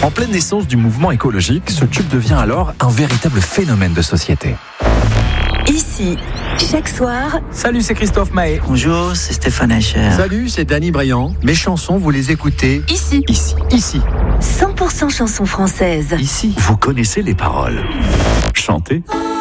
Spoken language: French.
En pleine naissance du mouvement écologique, ce tube devient alors un véritable phénomène de société. Ici, chaque soir. Salut, c'est Christophe Mahé. Bonjour, c'est Stéphane Eicher. Salut, c'est Danny Briand. Mes chansons, vous les écoutez Ici. Ici. 100% chansons françaises. Ici. Vous connaissez les paroles. Chantez.